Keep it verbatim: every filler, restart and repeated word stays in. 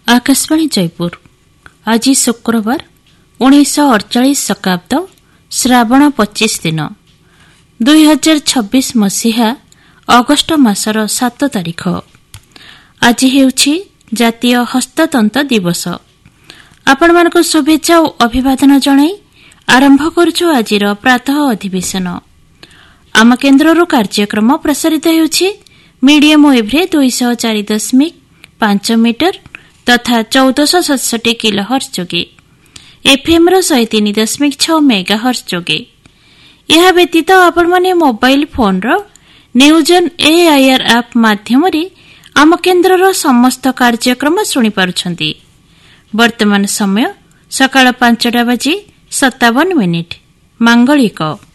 आकाशवाणी जयपुर आज शुक्रवार उन्नीस अड़चाश शताब्द श्रावण पच्चीस दिन दुई हजार छब्बीस मसीहा अगस्ट मासर सात तारिख। आज हेउछि जातीय हस्ततंत दिवस। आपण मानको शुभेच्छा और अभिवादन जणाई आरंभ करुछु आजिर प्रातः अधिवेशन। आम केन्द्रर कार्यक्रम प्रसारित हेउछि मीडियम वेव्रे दुई सौ चार दशमिक पांच मीटर तथा चौदह सतसठी किलो हर्स जोगे एफएम रो शहे तीन दशमिक छह मेगा हर्स जोगे। यह व्यतीत आपण माने mobile phone row news on AIR app माध्यम रे आम केन्द्रर समस्त कार्यक्रम सुनि पारुछंती। वर्तमान समय सकाळ पांचटा बाजी सत्तावन मिनिट। मांगलिक